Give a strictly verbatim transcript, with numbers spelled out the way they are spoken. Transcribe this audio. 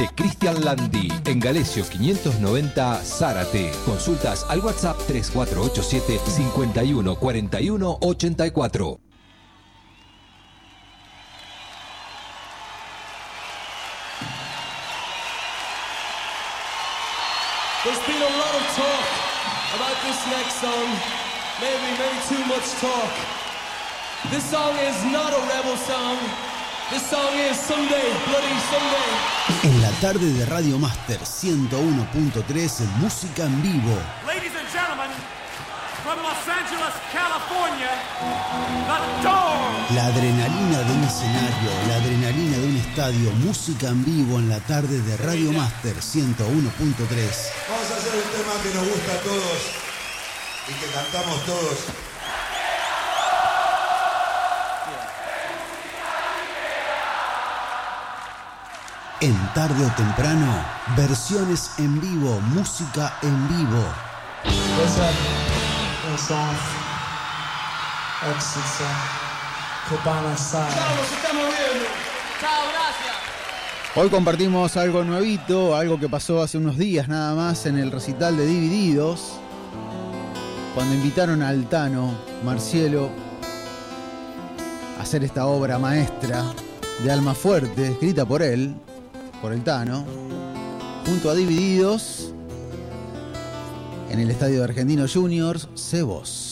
de Cristian Landi, en Galesio quinientos noventa, Zárate. Consultas al WhatsApp tres cuatro ocho siete, cinco uno cuatro uno ocho cuatro. There's been a lot of talk about this next song. Maybe, maybe too much talk. This song is not a rebel song. This song is Someday, Bloody Someday. En la tarde de Radio Master ciento uno punto tres, música en vivo. Ladies and gentlemen, from Los Angeles, California, The Doors. La adrenalina de un escenario, la adrenalina de un estadio, música en vivo en la tarde de Radio Master ciento uno punto tres. Vamos a hacer un tema que nos gusta a todos y que cantamos todos. En tarde o temprano, versiones en vivo, música en vivo. Hoy compartimos algo nuevito, algo que pasó hace unos días nada más en el recital de Divididos, cuando invitaron a Altano Marcielo a hacer esta obra maestra de Almafuerte, escrita por él, por el Tano, junto a Divididos, en el estadio de Argentinos Juniors, Sé Vos.